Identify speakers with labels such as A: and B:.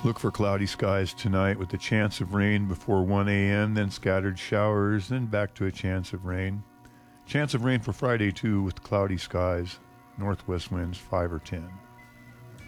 A: Look for cloudy skies tonight with a chance of rain before 1 a.m., then scattered showers, then back to a chance of rain. Chance of rain for Friday, too, with cloudy skies. Northwest winds 5 or 10.